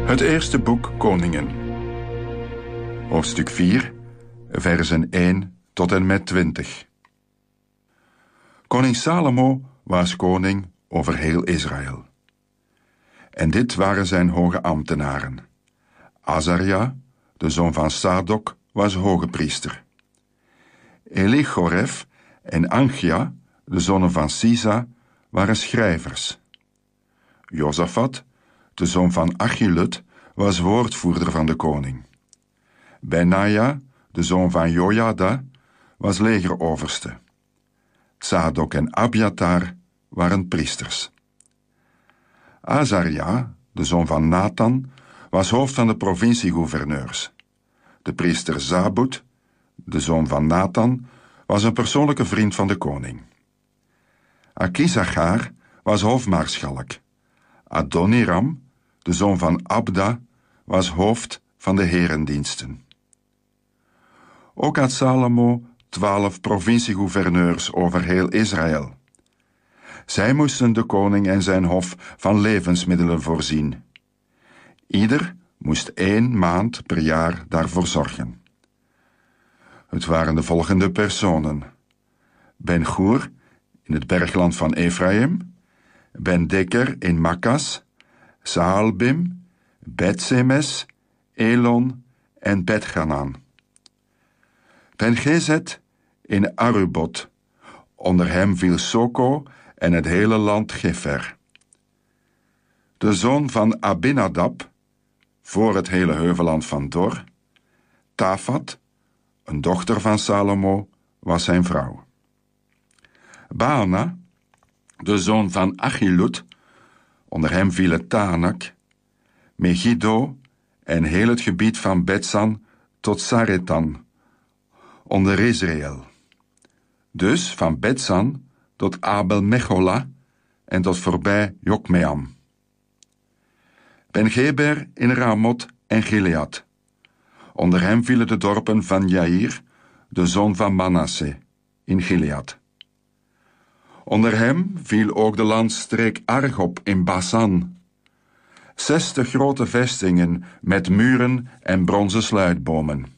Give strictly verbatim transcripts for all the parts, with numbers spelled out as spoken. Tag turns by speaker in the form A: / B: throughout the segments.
A: Het eerste boek Koningen. Hoofdstuk vier, versen één tot en met twintig. Koning Salomo was koning over heel Israël. En dit waren zijn hoge ambtenaren. Azaria, de zoon van Sadok, was hoge priester. Elichoref en Anchia, de zonen van Sisa, waren schrijvers. Josafat, de zoon van Achilud, was woordvoerder van de koning. Benaja, de zoon van Jojada, was legeroverste. Sadok en Abiatar waren priesters. Azaria, de zoon van Nathan, was hoofd van de provinciegouverneurs. De priester Zabud, de zoon van Nathan, was een persoonlijke vriend van de koning. Akisachar was hoofdmaarschalk. Adoniram, de zoon van Abda, was hoofd van de herendiensten. Ook had Salomo twaalf provinciegouverneurs over heel Israël. Zij moesten de koning en zijn hof van levensmiddelen voorzien. Ieder moest één maand per jaar daarvoor zorgen. Het waren de volgende personen: Ben-Gur in het bergland van Ephraim, Ben-Deker in Makkas, Saalbim, Bet-Semes, Elon en Bet-Ganan. Ben-Gezet in Arubot, onder hem viel Soko en het hele land Gefer. De zoon van Abinadab, voor het hele heuvelland van Dor, Tafat, een dochter van Salomo, was zijn vrouw. Baana, de zoon van Achilud, onder hem vielen Taanak, Megiddo en heel het gebied van Betsan tot Saretan, onder Israël. Dus van Betsan tot Abel-Mechola en tot voorbij Jokmeam. Ben-Geber in Ramot en Gilead. Onder hem vielen de dorpen van Jair, de zoon van Manasse, in Gilead. Onder hem viel ook de landstreek Argob in Basan. Zestig grote vestingen met muren en bronzen sluitbomen.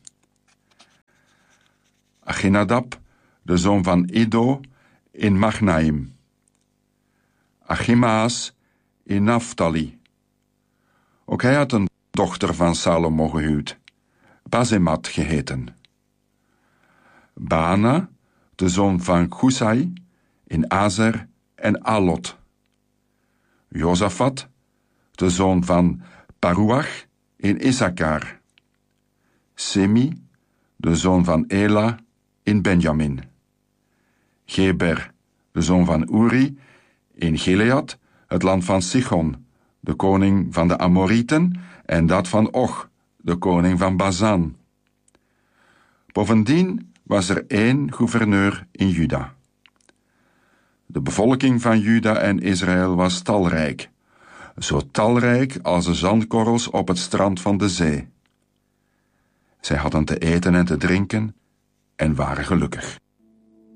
A: Achinadab, de zoon van Iddo, in Magnaim. Achimaas in Naphtali. Ook hij had een dochter van Salomo gehuwd, Basemat geheten. Baana, de zoon van Kusai, in Azer en Alot. Josafat, de zoon van Paruach, in Issachar. Semi, de zoon van Ela, in Benjamin. Geber, de zoon van Uri, in Gilead, het land van Sichon, de koning van de Amorieten, en dat van Och, de koning van Bazan. Bovendien was er één gouverneur in Juda. De bevolking van Juda en Israël was talrijk, zo talrijk als de zandkorrels op het strand van de zee. Zij hadden te eten en te drinken en waren gelukkig.